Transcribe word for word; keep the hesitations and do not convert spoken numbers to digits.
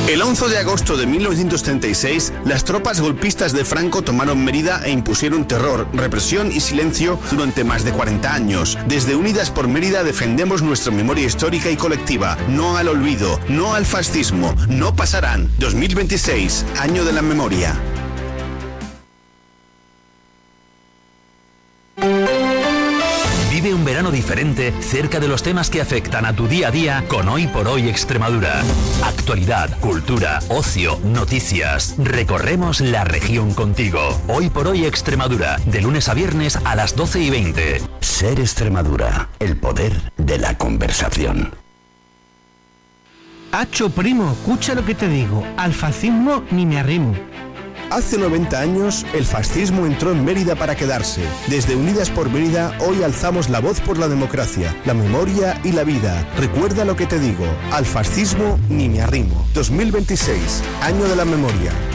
El once de agosto de mil novecientos treinta y seis, las tropas golpistas de Franco tomaron Mérida e impusieron terror, represión y silencio durante más de cuarenta años. Desde Unidas por Mérida defendemos nuestra memoria histórica y colectiva. No al olvido, no al fascismo, no pasarán. dos mil veintiséis, año de la memoria. Vive un verano diferente cerca de los temas que afectan a tu día a día con Hoy por Hoy Extremadura. Actualidad, cultura, ocio, noticias. Recorremos la región contigo. Hoy por Hoy Extremadura, de lunes a viernes a las doce y veinte. Ser Extremadura, el poder de la conversación. Hacho, primo, escucha lo que te digo. Al fascismo ni me arrimo. Hace noventa años, el fascismo entró en Mérida para quedarse. Desde Unidas por Mérida, hoy alzamos la voz por la democracia, la memoria y la vida. Recuerda lo que te digo, al fascismo ni me arrimo. dos mil veintiséis, año de la memoria.